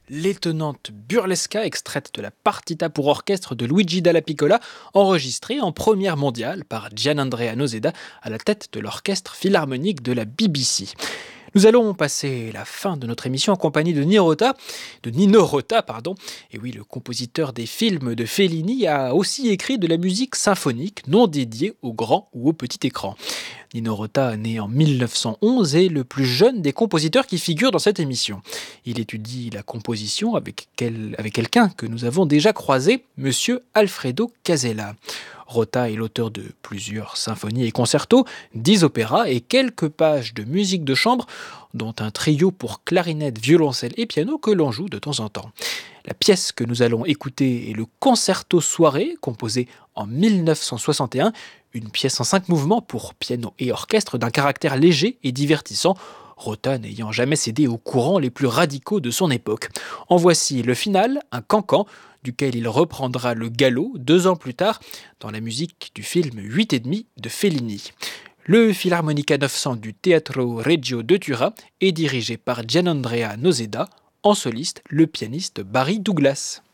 l'étonnante burlesca extraite de la partita pour orchestre de Luigi Dalla Piccola, enregistrée en première mondiale par Gianandrea Noseda à la tête de l'orchestre philharmonique de la BBC. Nous allons passer la fin de notre émission en compagnie de Nino Rota, pardon. Et oui, le compositeur des films de Fellini a aussi écrit de la musique symphonique non dédiée au grand ou au petit écran. Nino Rota, né en 1911, est le plus jeune des compositeurs qui figurent dans cette émission. Il étudie la composition avec quelqu'un que nous avons déjà croisé, Monsieur Alfredo Casella. Rota est l'auteur de plusieurs symphonies et concertos, 10 opéras et quelques pages de musique de chambre, dont un trio pour clarinette, violoncelle et piano que l'on joue de temps en temps. La pièce que nous allons écouter est le Concerto Soirée, composé en 1961, une pièce en 5 mouvements pour piano et orchestre d'un caractère léger et divertissant, Rota n'ayant jamais cédé aux courants les plus radicaux de son époque. En voici le final, un cancan, duquel il reprendra le galop 2 ans plus tard dans la musique du film 8 et demi de Fellini. Le Philharmonica 900 du Teatro Regio de Turin est dirigé par Gianandrea Noseda, en soliste le pianiste Barry Douglas.